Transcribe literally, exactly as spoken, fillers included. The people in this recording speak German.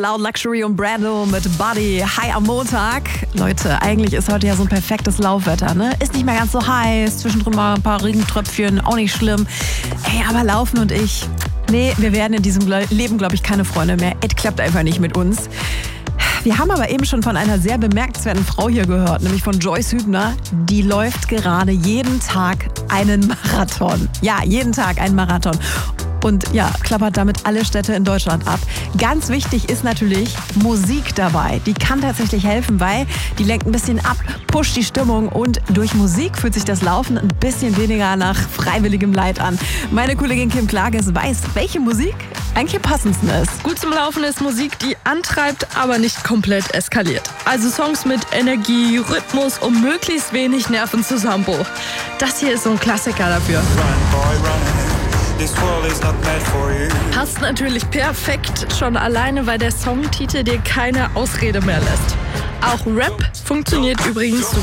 Loud Luxury und Brando mit Body. Hi am Montag. Leute, eigentlich ist heute ja so ein perfektes Laufwetter, ne? Ist nicht mehr ganz so heiß, zwischendrin mal ein paar Regentröpfchen, auch nicht schlimm. Ey, aber Laufen und ich, nee, wir werden in diesem Leben, glaube ich, keine Freunde mehr. Es klappt einfach nicht mit uns. Wir haben aber eben schon von einer sehr bemerkenswerten Frau hier gehört, nämlich von Joyce Hübner. Die läuft gerade jeden Tag einen Marathon. Ja, jeden Tag einen Marathon. Und ja, klappert damit alle Städte in Deutschland ab. Ganz wichtig ist natürlich Musik dabei. Die kann tatsächlich helfen, weil die lenkt ein bisschen ab, pusht die Stimmung und durch Musik fühlt sich das Laufen ein bisschen weniger nach freiwilligem Leid an. Meine Kollegin Kim Klages weiß, welche Musik eigentlich am passendsten ist. Gut zum Laufen ist Musik, die antreibt, aber nicht komplett eskaliert. Also Songs mit Energie, Rhythmus und möglichst wenig Nervenzusammenbruch. Das hier ist so ein Klassiker dafür. Run, boy, run. This world is not meant for you. Passt natürlich perfekt, schon alleine, weil der Songtitel dir keine Ausrede mehr lässt. Auch Rap funktioniert übrigens